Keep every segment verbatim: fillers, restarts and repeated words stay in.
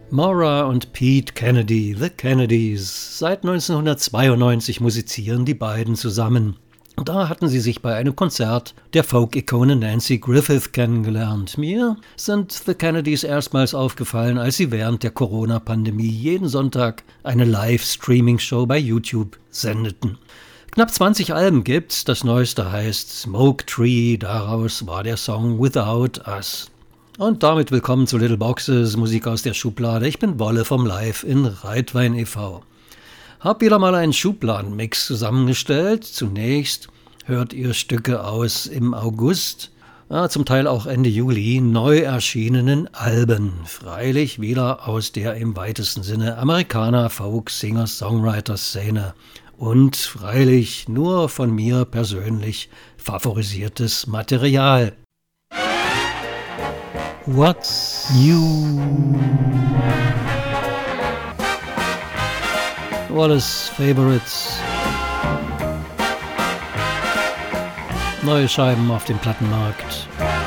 Maura und Pete Kennedy, The Kennedys. Seit neunzehnhundertzweiundneunzig musizieren die beiden zusammen. Da hatten sie sich bei einem Konzert der Folk-Ikone Nancy Griffith kennengelernt. Mir sind The Kennedys erstmals aufgefallen, als sie während der Corona-Pandemie jeden Sonntag eine Live-Streaming-Show bei YouTube sendeten. Knapp zwanzig Alben gibt's, das neueste heißt Smoke Tree, daraus war der Song Without Us. Und damit willkommen zu Little Boxes, Musik aus der Schublade. Ich bin Wolle vom Live in Reitwein e V Hab wieder mal einen Schubladenmix zusammengestellt. Zunächst hört ihr Stücke aus im August, ja, zum Teil auch Ende Juli, neu erschienenen Alben. Freilich wieder aus der im weitesten Sinne Amerikaner Folk Singer Songwriter Szene. Und freilich nur von mir persönlich favorisiertes Material. What's new? Wallace Favorites. Neue Scheiben auf dem Plattenmarkt.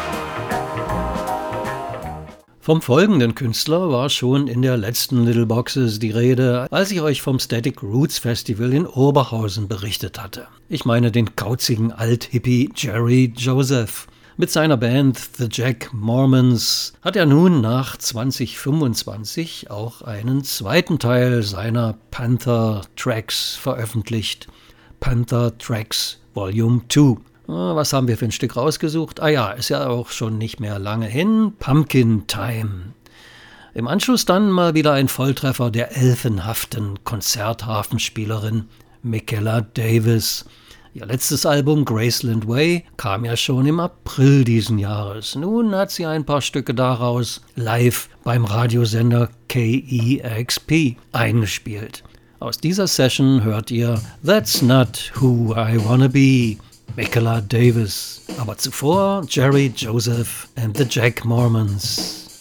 Vom folgenden Künstler war schon in der letzten Little Boxes die Rede, als ich euch vom Static Roots Festival in Oberhausen berichtet hatte. Ich meine den kauzigen Alt-Hippie Jerry Joseph. Mit seiner Band The Jack Mormons hat er nun nach zwanzig fünfundzwanzig auch einen zweiten Teil seiner Panther Tracks veröffentlicht. Panther Tracks Volume zwei. Was haben wir für ein Stück rausgesucht? Ah ja, ist ja auch schon nicht mehr lange hin. Pumpkin Time. Im Anschluss dann mal wieder ein Volltreffer der elfenhaften Konzerthafenspielerin Michaela Davis. Ihr letztes Album Graceland Way kam ja schon im April diesen Jahres. Nun hat sie ein paar Stücke daraus live beim Radiosender K E X P eingespielt. Aus dieser Session hört ihr That's Not Who I Wanna Be, Michaela Davis. Aber zuvor Jerry Joseph and the Jack Mormons.